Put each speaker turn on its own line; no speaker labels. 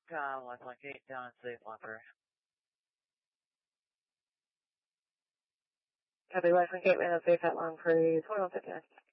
1.8 down, safe leopard.
Copy, 1.8, man, safe at Long Prairie, 2159.